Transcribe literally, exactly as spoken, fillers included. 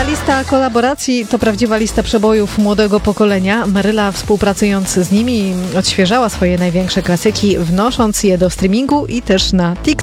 Ta lista kolaboracji to prawdziwa lista przebojów młodego pokolenia. Maryla, współpracując z nimi, odświeżała swoje największe klasyki, wnosząc je do streamingu i też na TikTok.